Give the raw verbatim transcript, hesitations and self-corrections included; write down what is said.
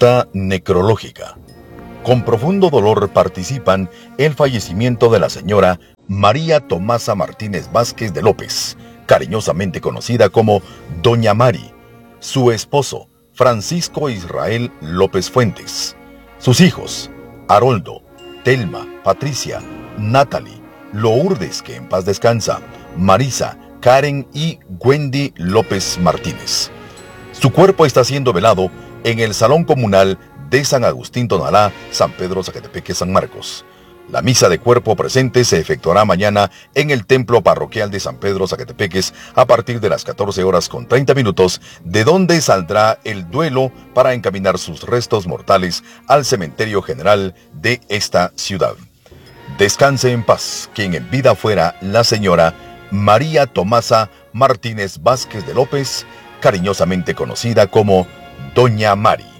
Nota necrológica. Con profundo dolor participan el fallecimiento de la señora María Tomasa Martínez Vázquez de López, cariñosamente conocida como Doña Mari, su esposo Francisco Israel López Fuentes, sus hijos Haroldo, Telma, Patricia, Natalie, Lourdes, que en paz descansa, Marisa, Karen y Wendy López Martínez. Su cuerpo está siendo velado en el Salón Comunal de San Agustín Tonalá, San Pedro Zacatepeque, San Marcos. La misa de cuerpo presente se efectuará mañana en el Templo Parroquial de San Pedro Zacatepeques a partir de las catorce horas con treinta minutos, de donde saldrá el duelo para encaminar sus restos mortales al cementerio general de esta ciudad. Descanse en paz quien en vida fuera la señora María Tomasa Martínez Vázquez de López, cariñosamente conocida como Doña Mari.